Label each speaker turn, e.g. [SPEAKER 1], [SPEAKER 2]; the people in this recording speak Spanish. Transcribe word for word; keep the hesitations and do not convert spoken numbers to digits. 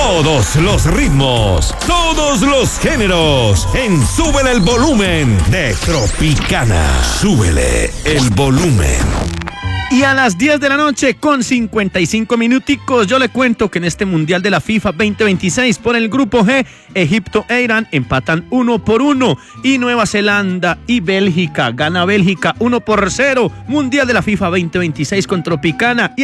[SPEAKER 1] Todos los ritmos, todos los géneros, en Súbele el Volumen de Tropicana. Súbele el volumen.
[SPEAKER 2] Y a las diez de la noche con cincuenta y cinco minuticos, yo le cuento que en este Mundial de la FIFA veinte veintiséis por el Grupo G, Egipto e Irán empatan uno por uno y Nueva Zelanda y Bélgica, gana Bélgica uno por cero. Mundial de la FIFA veinte veintiséis con Tropicana. Y